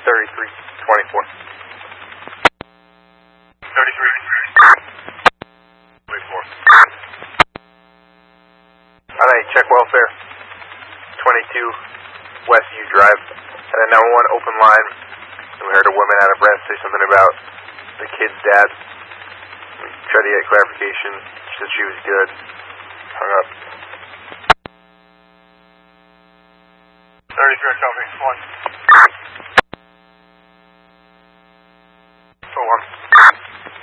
3324. 3324. Check welfare. 22 Westview Drive. And then 911 open line. And we heard a woman out of breath say something about the kid's dad. We tried to get clarification. She said she was good. Hung up. 33 copy. 1.